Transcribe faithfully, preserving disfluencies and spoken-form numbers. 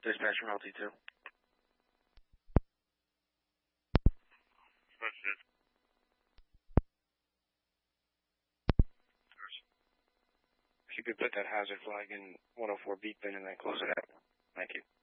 Dispatch from L T two. If you could put that hazard flag in one oh four beep in and then close it out. Thank you.